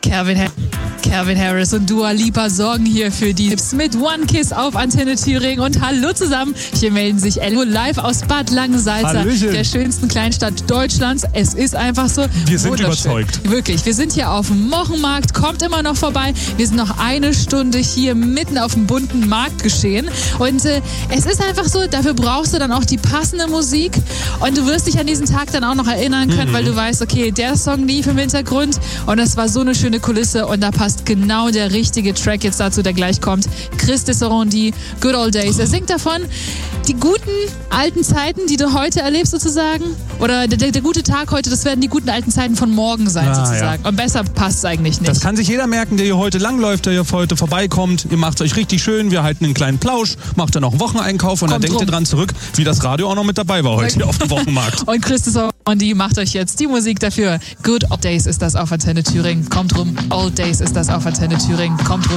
Calvin Harris und Dua Lipa sorgen hier für die Tipps mit One Kiss auf Antenne Thüringen. Und hallo zusammen, hier melden sich Elmo live aus Bad Langensalza, der schönsten Kleinstadt Deutschlands. Es ist einfach so Wir sind überzeugt. Wirklich, wir sind hier auf dem Mochenmarkt, kommt immer noch vorbei. Wir sind noch eine Stunde hier mitten auf dem bunten Markt geschehen. Und es ist einfach so, dafür brauchst du dann auch die passende Musik. Und du wirst dich an diesen Tag dann auch noch erinnern können, weil du weißt, okay, der Song lief im Hintergrund und das war so eine schöne Kulisse und da passt genau der richtige Track jetzt dazu, der gleich kommt. Chris Desserandi, Good Old Days. Er singt davon, die guten alten Zeiten, die du heute erlebst sozusagen, oder der gute Tag heute, das werden die guten alten Zeiten von morgen sein sozusagen. Ja. Und besser passt es eigentlich nicht. Das kann sich jeder merken, der hier heute langläuft, der hier heute vorbeikommt. Ihr macht es euch richtig schön, wir halten einen kleinen Plausch, macht dann auch einen Wocheneinkauf und dann denkt ihr dran zurück, wie das Radio auch noch mit dabei war heute hier auf dem Wochenmarkt. Und Chris Desserandi macht euch jetzt die Musik dafür. Good Old Days ist das auf Antenne Thüringen. Kommt rum. Old Days ist das auf Antenne Thüringen. Kommt rum.